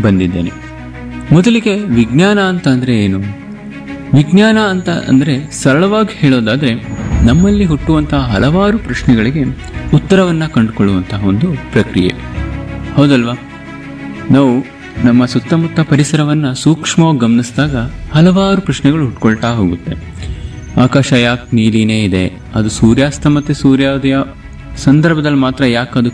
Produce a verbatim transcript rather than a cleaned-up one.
ಬಂದಿದ್ದೇನೆ. ಮೊದಲಿಗೆ ವಿಜ್ಞಾನ ಅಂತ ಅಂದರೆ ಏನು? ವಿಜ್ಞಾನ ಅಂತ ಅಂದರೆ ಸರಳವಾಗಿ ಹೇಳೋದಾದರೆ ನಮ್ಮಲ್ಲಿ ಹುಟ್ಟುವಂತಹ ಹಲವಾರು ಪ್ರಶ್ನೆಗಳಿಗೆ ಉತ್ತರವನ್ನು ಕಂಡುಕೊಳ್ಳುವಂತಹ ಒಂದು ಪ್ರಕ್ರಿಯೆ, ಹೌದಲ್ವಾ? ನಾವು ನಮ್ಮ ಸುತ್ತಮುತ್ತ ಪರಿಸರವನ್ನು ಸೂಕ್ಷ್ಮವಾಗಿ ಗಮನಿಸಿದಾಗ ಹಲವಾರು ಪ್ರಶ್ನೆಗಳು ಹುಟ್ಕೊಳ್ತಾ ಹೋಗುತ್ತೆ. ಆಕಾಶ ಯಾಕೆ ನೀಲಿನೇ ಇದೆ? ಅದು ಸೂರ್ಯಾಸ್ತ ಮತ್ತು ಸೂರ್ಯೋದಯ ಸಂದರ್ಭದಲ್ಲಿ ಮಾತ್ರ ಯಾಕೆ ಅದು